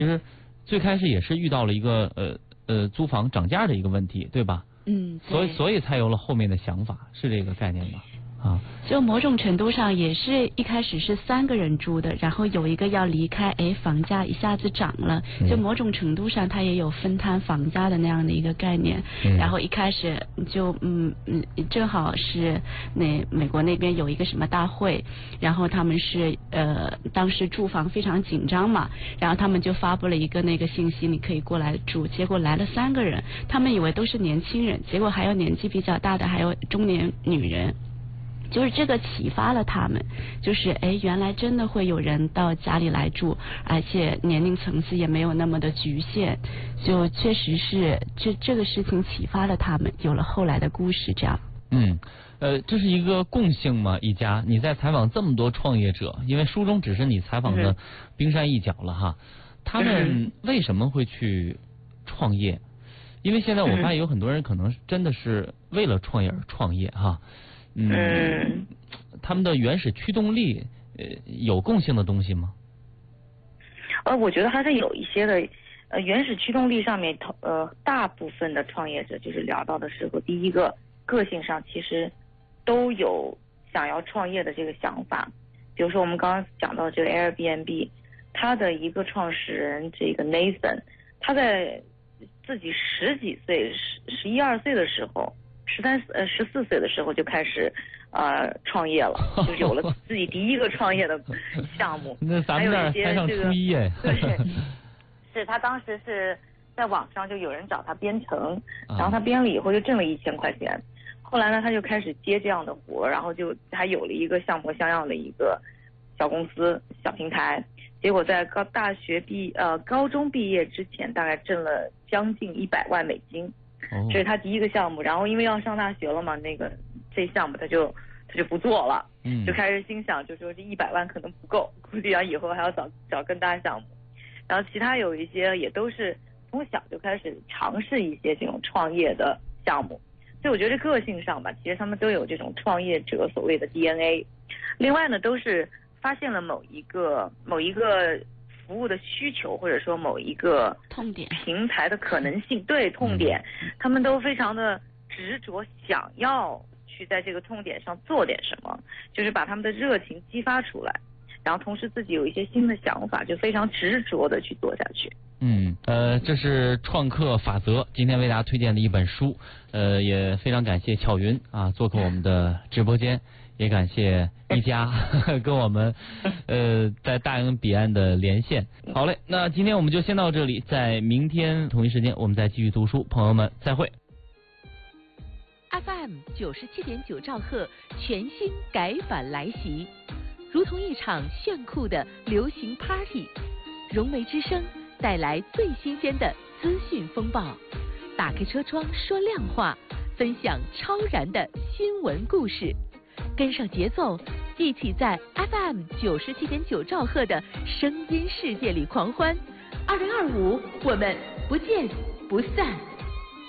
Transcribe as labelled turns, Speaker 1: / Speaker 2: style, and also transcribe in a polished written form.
Speaker 1: 就是最开始也是遇到了一个租房涨价的一个问题，对吧？所以才有了后面的想法，是这个概念吗？啊，
Speaker 2: 就某种程度上也是一开始是3个人住的，然后有一个要离开，房价一下子涨了，就某种程度上它也有分摊房价的那样的一个概念。然后一开始就正好是美国那边有一个什么大会，然后他们是当时住房非常紧张嘛，然后他们就发布了一个那个信息，你可以过来住，结果来了3个人，他们以为都是年轻人，结果还有年纪比较大的，还有中年女人。就是这个启发了他们，就是原来真的会有人到家里来住，而且年龄层次也没有那么的局限，就确实是这个事情启发了他们，有了后来的故事这样。
Speaker 1: 这是一个共性吗？一家，你在采访这么多创业者，因为书中只是你采访的冰山一角了哈，他们为什么会去创业？因为现在我发现有很多人可能真的是为了创业而创业哈。他们的原始驱动力有共性的东西吗？
Speaker 3: 我觉得还是有一些的。原始驱动力上面，大部分的创业者就是聊到的时候，第一个个性上其实都有想要创业的这个想法。比如说我们刚刚讲到这个 Airbnb， 他的一个创始人这个 Nathan， 他在自己10几岁、11、12岁的时候。14岁的时候就开始创业了，就有了自己第一个创业的项目。
Speaker 1: 那咱们这儿才上初一哎。
Speaker 3: 对，是他当时是在网上就有人找他编程，然后他编了以后就挣了1000块钱。后来呢，他就开始接这样的活，然后就还有了一个像模像样的一个小公司、小平台。结果在高中毕业之前，大概挣了将近100万美金。这是他第一个项目，然后因为要上大学了嘛，这项目他就不做了，就开始心想，就说这100万可能不够，估计以后还要找更大项目。然后其他有一些也都是从小就开始尝试一些这种创业的项目，所以我觉得个性上吧，其实他们都有这种创业者所谓的 DNA。另外呢，都是发现了某一个服务的需求，或者说某一个
Speaker 2: 痛点
Speaker 3: 平台的可能性，对痛点，他们都非常的执着，想要去在这个痛点上做点什么，就是把他们的热情激发出来，然后同时自己有一些新的想法，就非常执着的去做下去。
Speaker 1: 这是创客法则，今天为大家推荐的一本书，也非常感谢巧云做客我们的直播间。也感谢一家跟我们在大洋彼岸的连线。好嘞，那今天我们就先到这里，在明天同一时间我们再继续读书，朋友们再会。
Speaker 4: FM 97.9兆赫全新改版来袭，如同一场炫酷的流行 Party， 融媒之声带来最新鲜的资讯风暴，打开车窗说亮话，分享超燃的新闻故事。跟上节奏，一起在 FM 97.9兆赫的声音世界里狂欢。2025，我们不见不散。